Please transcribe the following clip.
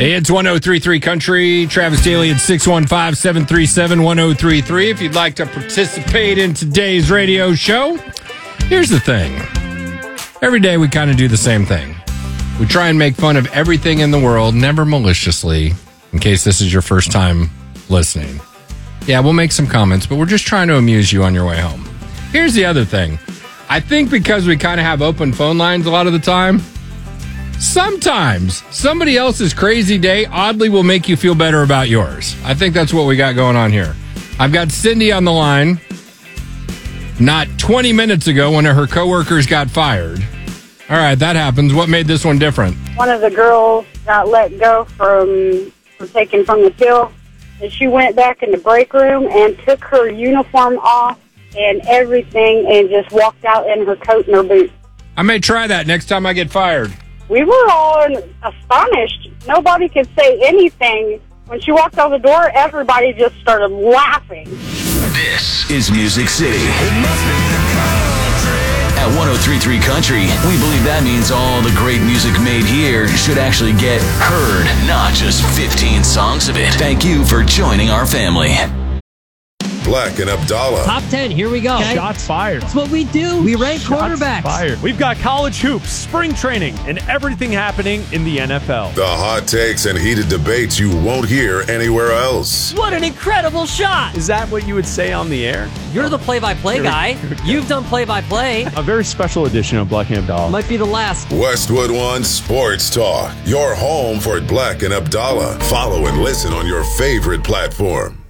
Hey, it's 1033 Country. Travis Daly at 615-737-1033. If you'd like to participate in today's radio show, here's the thing. Every day we kind of do the same thing. We try and make fun of everything in the world, never maliciously, in case this is your first time listening. Yeah, we'll make some comments, but we're just trying to amuse you on your way home. Here's the other thing. I think because we kind of have open phone lines a lot of the time, sometimes somebody else's crazy day oddly will make you feel better about yours. I think that's what we got going on here. I've got Cindy on the line. Not 20 minutes ago, one of her coworkers got fired. All right, that happens. What made this one different? One of the girls got let go for taking from the till, and she went back in the break room and took her uniform off and everything and just walked out in her coat and her boots. I may try that next time I get fired. We were all astonished. Nobody could say anything. When she walked out the door, everybody just started laughing. This is Music City. At 1033 Country, we believe that means all the great music made here should actually get heard, not just 15 songs of it. Thank you for joining our family. Black and Abdallah. Top 10, here we go. Okay. Shots fired. That's what we do. We rank quarterbacks. Fired. We've got college hoops, spring training, and everything happening in the NFL. The hot takes and heated debates you won't hear anywhere else. What an incredible shot. Is that what you would say on the air? You're the play-by-play guy. You've done play-by-play. A very special edition of Black and Abdallah. Might be the last. Westwood One Sports Talk. Your home for Black and Abdallah. Follow and listen on your favorite platform.